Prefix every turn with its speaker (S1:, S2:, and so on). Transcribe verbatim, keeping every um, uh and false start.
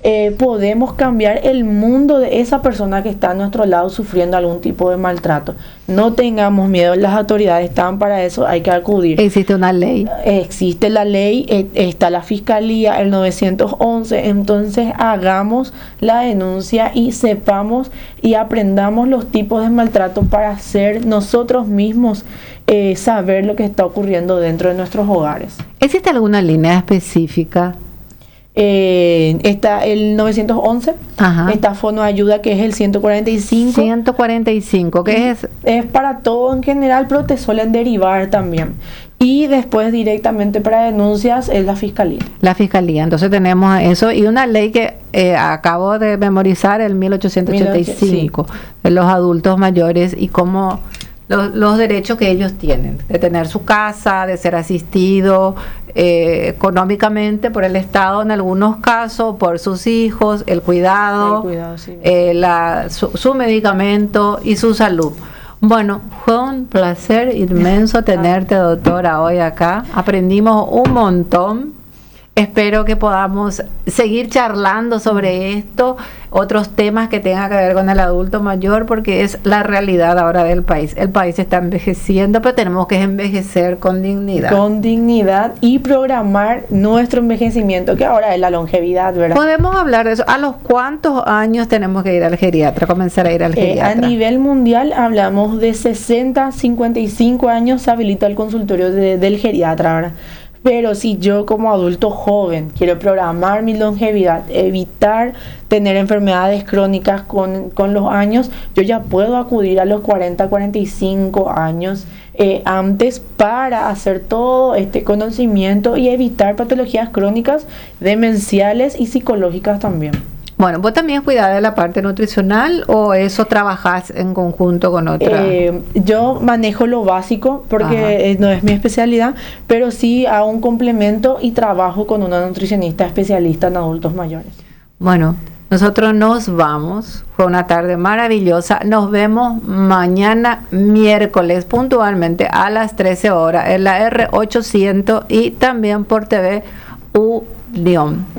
S1: eh, podemos cambiar el mundo de esa persona que está a nuestro lado sufriendo algún tipo de maltrato. No tengamos miedo, las autoridades están para eso, hay que acudir.
S2: Existe una ley.
S1: Existe la ley, eh, está la fiscalía, el novecientos once, entonces hagamos la denuncia y sepamos y aprendamos los tipos de maltrato para ser nosotros mismos, eh, saber lo que está ocurriendo dentro de nuestros hogares.
S2: ¿Existe alguna línea específica?
S1: Eh, está el novecientos once,
S2: Ajá.
S1: está Fono Ayuda, que es el ciento cuarenta y cinco.
S2: ciento cuarenta y cinco, ¿qué es?
S1: Es para todo en general, pero te suelen derivar también. Y después directamente para denuncias es la fiscalía.
S2: La fiscalía, entonces tenemos eso y una ley que eh, acabo de memorizar, el mil ochocientos ochenta y cinco, sí, de los adultos mayores y cómo los, los derechos que ellos tienen, de tener su casa, de ser asistido eh, económicamente por el Estado en algunos casos, por sus hijos, el cuidado,
S1: el cuidado sí.
S2: eh, la, su, su medicamento y su salud. Bueno, fue un placer inmenso tenerte, doctora, hoy acá. Aprendimos un montón. Espero que podamos seguir charlando sobre esto, otros temas que tengan que ver con el adulto mayor, porque es la realidad ahora del país. El país está envejeciendo, pero tenemos que envejecer con dignidad.
S1: Con dignidad y programar nuestro envejecimiento, que ahora es la longevidad, ¿verdad?
S2: Podemos hablar de eso. ¿A los cuántos años tenemos que ir al geriatra, comenzar a ir al geriatra?
S1: Eh, a nivel mundial hablamos de sesenta, cincuenta y cinco años se habilita el consultorio de, del geriatra, ¿verdad? Pero si yo como adulto joven quiero programar mi longevidad, evitar tener enfermedades crónicas con, con los años, yo ya puedo acudir a los cuarenta, cuarenta y cinco años eh, antes para hacer todo este conocimiento y evitar patologías crónicas, demenciales y psicológicas también.
S2: Bueno, ¿vos también cuidás de la parte nutricional o eso trabajás en conjunto con otra?
S1: Eh, yo manejo lo básico porque eh, no es mi especialidad, pero sí hago un complemento y trabajo con una nutricionista especialista en adultos mayores.
S2: Bueno, nosotros nos vamos. Fue una tarde maravillosa. Nos vemos mañana miércoles puntualmente a las trece horas en la R ochocientos y también por T V Unión.